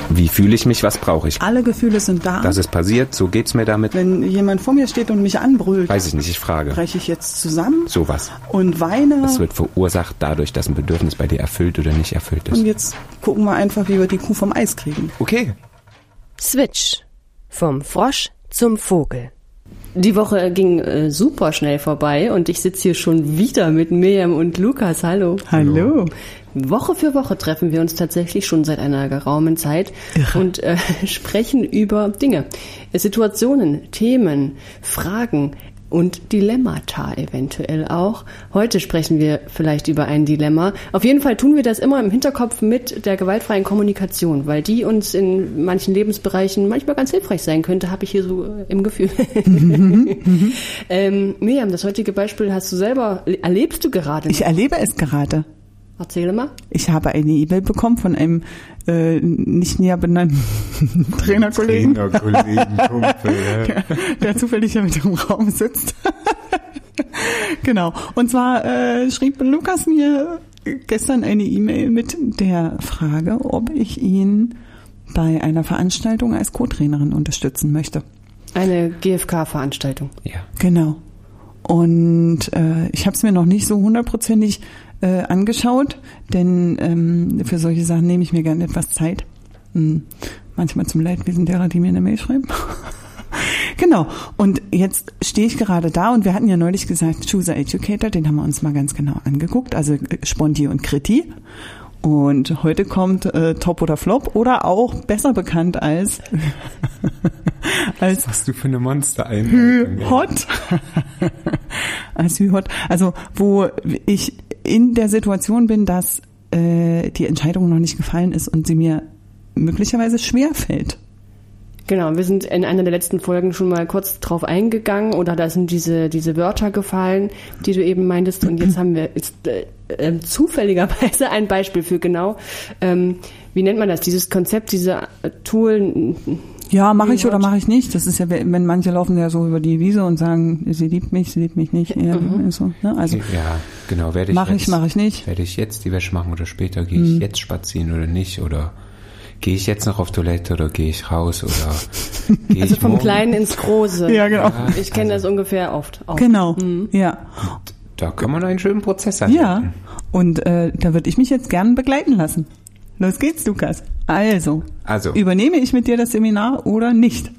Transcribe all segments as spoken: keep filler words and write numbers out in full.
Wie fühle ich mich, was brauche ich? Alle Gefühle sind da. Das ist passiert, so geht's mir damit. Wenn jemand vor mir steht und mich anbrüllt, weiß ich nicht, ich frage. Breche ich jetzt zusammen? Sowas. Und weine. Das wird verursacht dadurch, dass ein Bedürfnis bei dir erfüllt oder nicht erfüllt ist. Und jetzt gucken wir einfach, wie wir die Kuh vom Eis kriegen. Okay. Switch. Vom Frosch zum Vogel. Die Woche ging äh, super schnell vorbei und ich sitze hier schon wieder mit Miriam und Lukas. Hallo. Hallo. Woche für Woche treffen wir uns tatsächlich schon seit einer geraumen Zeit Irre. und äh, sprechen über Dinge, Situationen, Themen, Fragen und Dilemmata eventuell auch. Heute sprechen wir vielleicht über ein Dilemma. Auf jeden Fall tun wir das immer im Hinterkopf mit der gewaltfreien Kommunikation, weil die uns in manchen Lebensbereichen manchmal ganz hilfreich sein könnte, habe ich hier so im Gefühl. Mhm, ähm, Miriam, das heutige Beispiel hast du selber, erlebst du gerade? Ich erlebe es gerade. Erzähle mal. Ich habe eine E-Mail bekommen von einem äh, nicht näher benannten Trainerkollegen. Trainerkollegen, Kumpel, ja. der, der zufällig ja mit im Raum sitzt. Genau. Und zwar äh, schrieb Lukas mir gestern eine E-Mail mit der Frage, ob ich ihn bei einer Veranstaltung als Co-Trainerin unterstützen möchte. Eine G F K-Veranstaltung. Ja. Genau. Und äh, ich habe es mir noch nicht so hundertprozentig äh, angeschaut, denn ähm, für solche Sachen nehme ich mir gerne etwas Zeit. Hm. Manchmal zum Leidwesen derer, die mir eine Mail schreiben. Genau. Und jetzt stehe ich gerade da und wir hatten ja neulich gesagt, Chooser Educator, den haben wir uns mal ganz genau angeguckt, also Sponti und Kriti. Und heute kommt äh, Top oder Flop oder auch besser bekannt als als was hast du für eine Monster ein Hü-Hot. Als Hü-Hot. Also wo ich in der Situation bin, dass äh, die Entscheidung noch nicht gefallen ist und sie mir möglicherweise schwer fällt. Genau, wir sind in einer der letzten Folgen schon mal kurz drauf eingegangen oder da sind diese diese Wörter gefallen, die du eben meintest und jetzt haben wir jetzt, äh, äh, zufälligerweise ein Beispiel für genau, ähm, wie nennt man das, dieses Konzept, diese äh, Tool. Ja, mache ich oder mache ich nicht. Das ist ja, wenn manche laufen ja so über die Wiese und sagen, sie liebt mich, sie liebt mich nicht. Ja, mhm. so, ne? Also ja, genau. Werde ich mache ich, mache ich nicht. Werde ich jetzt die Wäsche machen oder später? Gehe ich mhm. jetzt spazieren oder nicht? Oder gehe ich jetzt noch auf Toilette oder gehe ich raus oder gehe also ich vom morgen? Kleinen ins Große. Ja, genau. Ja, ich kenne also, das ungefähr oft. Auch. Genau, mhm. ja. Und da kann man einen schönen Prozess erleben. Ja, und äh, da würde ich mich jetzt gerne begleiten lassen. Los geht's, Lukas. Also, also, übernehme ich mit dir das Seminar oder nicht?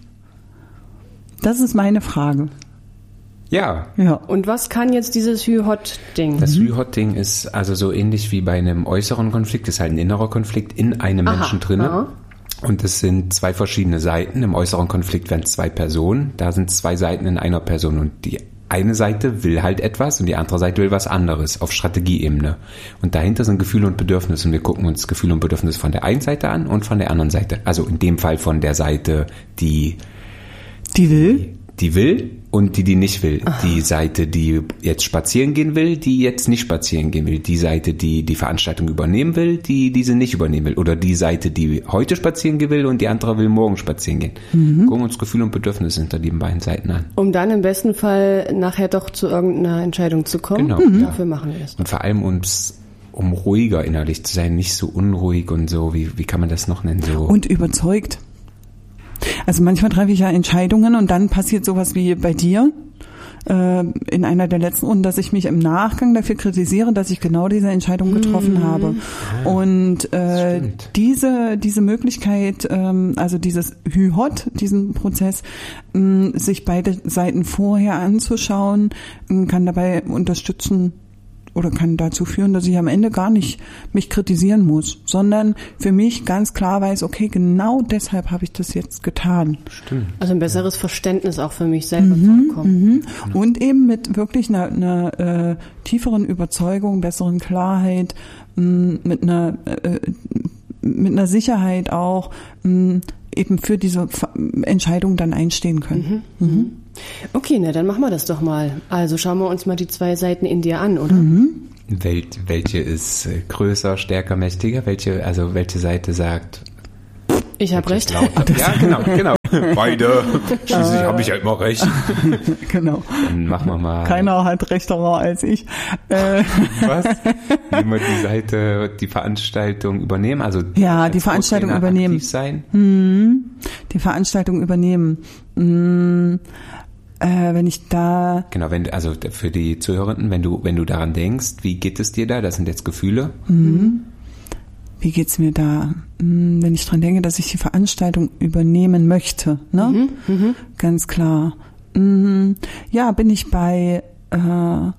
Das ist meine Frage. Ja. Ja. Und was kann jetzt dieses Hü-Hot-Ding? Das Hü-Hot-Ding ist also so ähnlich wie bei einem äußeren Konflikt, ist halt ein innerer Konflikt in einem Aha, Menschen drinne. aha. Und es sind zwei verschiedene Seiten. Im äußeren Konflikt werden zwei Personen. Da sind zwei Seiten in einer Person und die eine Seite will halt etwas und die andere Seite will was anderes auf Strategieebene. Und dahinter sind Gefühle und Bedürfnisse und wir gucken uns Gefühle und Bedürfnisse von der einen Seite an und von der anderen Seite. Also in dem Fall von der Seite, die Die will? Die, die will und die, die nicht will. Aha. Die Seite, die jetzt spazieren gehen will, die jetzt nicht spazieren gehen will. Die Seite, die die Veranstaltung übernehmen will, die diese nicht übernehmen will. Oder die Seite, die heute spazieren gehen will und die andere will morgen spazieren gehen. Mhm. Gucken uns Gefühle und Bedürfnisse hinter den beiden Seiten an. Um dann im besten Fall nachher doch zu irgendeiner Entscheidung zu kommen. Genau. Mhm. Dafür machen wir das. Und vor allem uns, um ruhiger innerlich zu sein, nicht so unruhig und so, wie, wie kann man das noch nennen? So. Und überzeugt. Also manchmal treffe ich ja Entscheidungen und dann passiert sowas wie bei dir äh, in einer der letzten Runden, dass ich mich im Nachgang dafür kritisiere, dass ich genau diese Entscheidung getroffen mhm. habe. Ja, und äh, diese diese Möglichkeit, ähm, also dieses Hü-Hot, diesen Prozess, mh, sich beide Seiten vorher anzuschauen, mh, kann dabei unterstützen, oder kann dazu führen, dass ich am Ende gar nicht mich kritisieren muss, sondern für mich ganz klar weiß, okay, genau deshalb habe ich das jetzt getan. Stimmt. Also ein besseres Verständnis auch für mich selber mhm, zu bekommen. Mhm. Und eben mit wirklich einer, einer äh, tieferen Überzeugung, besseren Klarheit, mh, mit einer äh, mit einer Sicherheit auch mh, eben für diese Entscheidung dann einstehen können. Mhm. Mhm. Okay, na dann machen wir das doch mal. Also schauen wir uns mal die zwei Seiten in dir an, oder? Mhm. Wel- welche ist größer, stärker, mächtiger? Welche, also welche Seite sagt, Ich habe recht. Ja, genau, genau. Beide. Schließlich habe ich ja immer recht. Genau. Dann machen wir mal. Keiner hat rechterer als ich. Äh. Was? Nehmen wir die Seite, die Veranstaltung übernehmen? Also ja, die Veranstaltung übernehmen. Aktiv sein? Hm, die Veranstaltung übernehmen. Hm, äh, wenn ich da. Genau, wenn also für die Zuhörenden, wenn du wenn du daran denkst, wie geht es dir da? Das sind jetzt Gefühle. Mhm. Wie geht's mir da? Hm, wenn ich dran denke, dass ich die Veranstaltung übernehmen möchte, ne? Mhm, mh. Ganz klar. Hm, ja, bin ich bei, äh,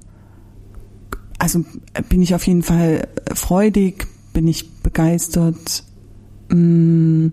also bin ich auf jeden Fall freudig, bin ich begeistert, mh,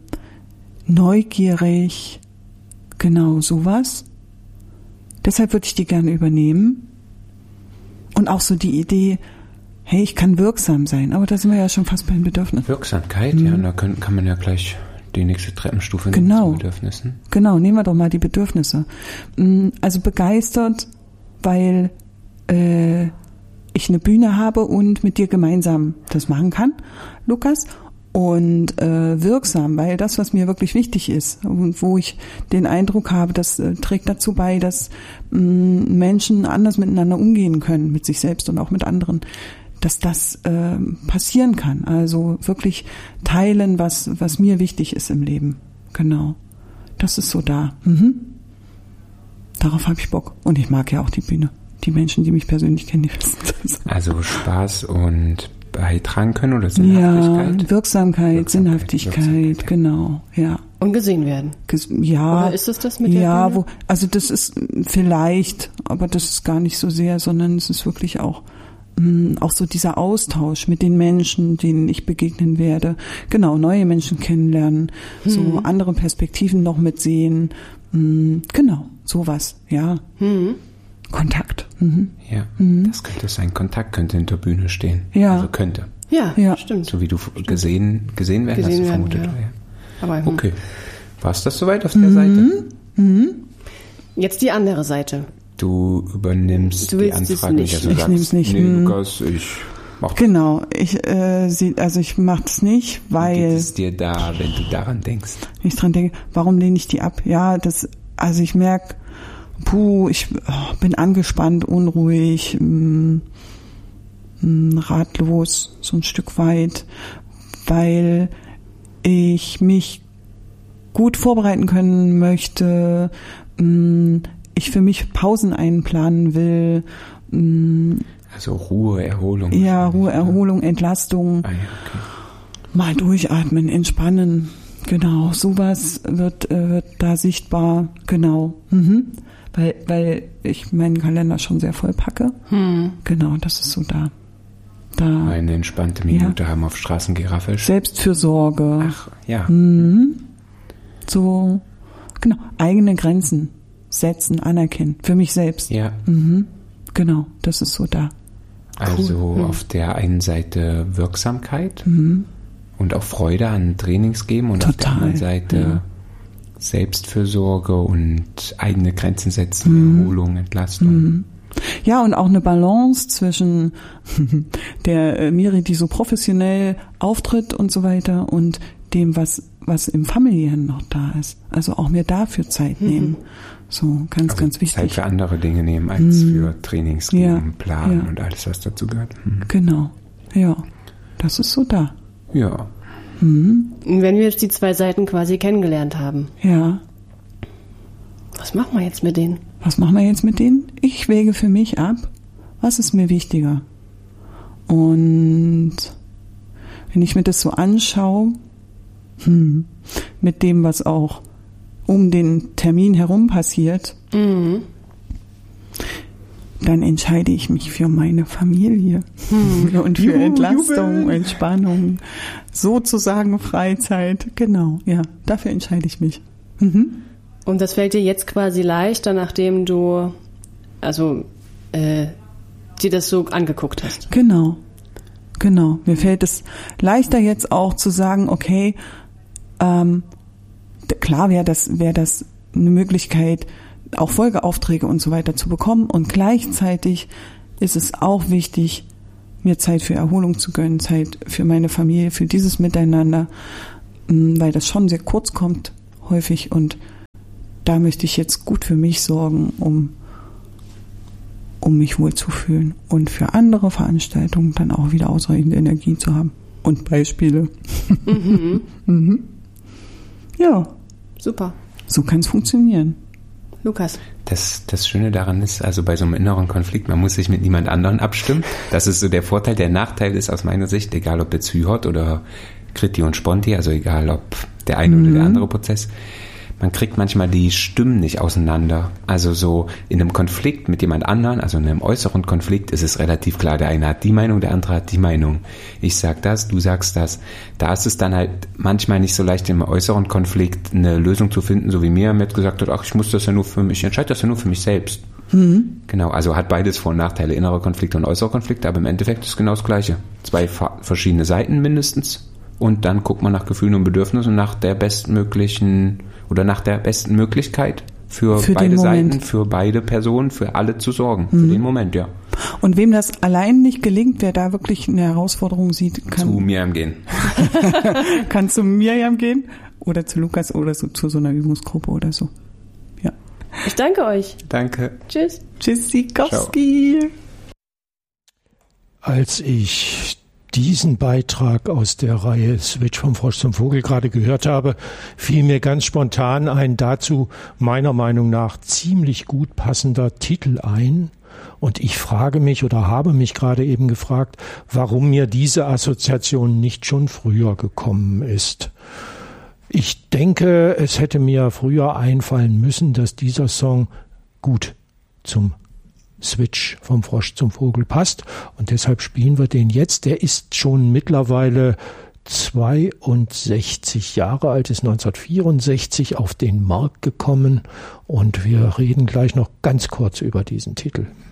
neugierig, genau sowas. Deshalb würde ich die gerne übernehmen. Und auch so die Idee, hey, ich kann wirksam sein, aber da sind wir ja schon fast bei den Bedürfnissen. Wirksamkeit, mhm. ja, und da können, kann man ja gleich die nächste Treppenstufe nehmen genau. zu Bedürfnissen. Genau, nehmen wir doch mal die Bedürfnisse. Also begeistert, weil äh, ich eine Bühne habe und mit dir gemeinsam das machen kann, Lukas. Und äh, wirksam, weil das, was mir wirklich wichtig ist und wo ich den Eindruck habe, das äh, trägt dazu bei, dass mh, Menschen anders miteinander umgehen können, mit sich selbst und auch mit anderen, dass das äh, passieren kann. Also wirklich teilen, was was mir wichtig ist im Leben. Genau. Das ist so da. Mhm. Darauf habe ich Bock. Und ich mag ja auch die Bühne. Die Menschen, die mich persönlich kennen, die wissen das. Also Spaß und beitragen können oder Sinnhaftigkeit? Ja, Wirksamkeit, Wirksamkeit Sinnhaftigkeit, Wirksamkeit, ja. Genau, ja. Und gesehen werden. Ges- ja. Oder ist es das mit der Ja, Bühne? wo, also das ist vielleicht, aber das ist gar nicht so sehr, sondern es ist wirklich auch mh, auch so dieser Austausch mit den Menschen, denen ich begegnen werde. Genau, neue Menschen kennenlernen, hm. so andere Perspektiven noch mitsehen. Mh, genau, sowas, ja. Hm. Kontakt. Mhm. Ja, mhm. Das könnte sein. Kontakt könnte hinter der Bühne stehen. Ja. Also könnte. Ja, ja. Stimmt. So wie du gesehen, gesehen werden, gesehen hast du werden, vermutet. Ja. Ja. Aber, hm. Okay. War es das soweit auf der mhm. Seite? Mhm. Jetzt die andere Seite. Du übernimmst du die Anfrage nicht. Also ich nehme es nicht. Nee, Lukas, ich mach das. Genau. Ich, äh, sie, also ich mache es nicht, weil... Wie geht es dir da, wenn du daran denkst? Wenn ich dran denke, warum lehne ich die ab? Ja, das, also ich merke, puh, ich oh, bin angespannt, unruhig, mh, mh, ratlos, so ein Stück weit, weil ich mich gut vorbereiten können möchte, mh, ich für mich Pausen einplanen will. Mh, also Ruhe, Erholung. Ja, Ruhe, Erholung, Entlastung. Ah, ja, okay. Mal durchatmen, entspannen. Genau, sowas wird, äh, wird da sichtbar. Genau. Mhm. Weil, weil ich meinen Kalender schon sehr voll packe. Hm. Genau, das ist so da. da Eine entspannte Minute ja. haben auf Straßengiraffe. Selbstfürsorge. Ach, ja. Mhm. So, genau, eigene Grenzen setzen, anerkennen. Für mich selbst. Ja. Mhm. Genau, das ist so da. Also cool. auf der einen Seite Wirksamkeit mhm. und auch Freude an Trainings geben und Total. auf der anderen Seite ja. Selbstfürsorge und eigene Grenzen setzen, mhm. Erholung, Entlastung. Mhm. Ja, und auch eine Balance zwischen der äh, Miri, die so professionell auftritt und so weiter, und dem, was was im Familiären noch da ist. Also auch mir dafür Zeit mhm. nehmen. So, ganz, also ganz wichtig. Zeit für andere Dinge nehmen, als mhm. für Trainings geben, ja. planen ja. und alles, was dazu gehört. Mhm. Genau, ja. Das ist so da. Ja. Mhm. Wenn wir jetzt die zwei Seiten quasi kennengelernt haben. Ja. Was machen wir jetzt mit denen? Was machen wir jetzt mit denen? Ich wäge für mich ab, was ist mir wichtiger? Und wenn ich mir das so anschaue, hm, mit dem, was auch um den Termin herum passiert, mhm. dann entscheide ich mich für meine Familie hm. und für Juhu, Entlastung, Jubel. Entspannung, sozusagen Freizeit. Genau, ja, dafür entscheide ich mich. Mhm. Und das fällt dir jetzt quasi leichter, nachdem du also äh, dir das so angeguckt hast? Genau, genau. Mir fällt es leichter jetzt auch zu sagen, okay, ähm, klar wäre das, wäre das eine Möglichkeit, auch Folgeaufträge und so weiter zu bekommen. Und gleichzeitig ist es auch wichtig, mir Zeit für Erholung zu gönnen, Zeit für meine Familie, für dieses Miteinander. weil das schon sehr kurz kommt, häufig. Und da möchte ich jetzt gut für mich sorgen, um, um mich wohlzufühlen und für andere Veranstaltungen dann auch wieder ausreichend Energie zu haben. Und Beispiele. Mhm. mhm. Ja. Super. So kann es funktionieren. Lukas. Das, das Schöne daran ist, also bei so einem inneren Konflikt, man muss sich mit niemand anderen abstimmen. Das ist so der Vorteil. Der Nachteil ist aus meiner Sicht, egal ob jetzt Hyhot oder Kriti und Sponti, also egal ob der eine mhm. oder der andere Prozess, man kriegt manchmal die Stimmen nicht auseinander. Also so in einem Konflikt mit jemand anderen, also in einem äußeren Konflikt, ist es relativ klar, der eine hat die Meinung, der andere hat die Meinung. Ich sag das, du sagst das. Da ist es dann halt manchmal nicht so leicht, im äußeren Konflikt eine Lösung zu finden, so wie mir mit gesagt hat, ach, ich muss das ja nur für mich, ich entscheide das ja nur für mich selbst. Mhm. Genau, also hat beides Vor- und Nachteile, innere Konflikte und äußere Konflikte, aber im Endeffekt ist es genau das Gleiche. Zwei fa- verschiedene Seiten mindestens und dann guckt man nach Gefühlen und Bedürfnissen und nach der bestmöglichen oder nach der besten Möglichkeit für, für beide Seiten, für beide Personen, für alle zu sorgen, mhm. für den Moment, ja. Und wem das allein nicht gelingt, wer da wirklich eine Herausforderung sieht, kann zu Miriam gehen. kann zu Miriam gehen oder zu Lukas oder so, zu so einer Übungsgruppe oder so. Ja. Ich danke euch. Danke. Tschüss. Tschüssikowski. Als ich diesen Beitrag aus der Reihe Switch vom Frosch zum Vogel gerade gehört habe, fiel mir ganz spontan ein dazu meiner Meinung nach ziemlich gut passender Titel ein. Und ich frage mich oder habe mich gerade eben gefragt, warum mir diese Assoziation nicht schon früher gekommen ist. Ich denke, es hätte mir früher einfallen müssen, dass dieser Song gut zum Switch vom Frosch zum Vogel passt und deshalb spielen wir den jetzt. Der ist schon mittlerweile zweiundsechzig Jahre alt, ist neunzehnhundertvierundsechzig auf den Markt gekommen und wir reden gleich noch ganz kurz über diesen Titel.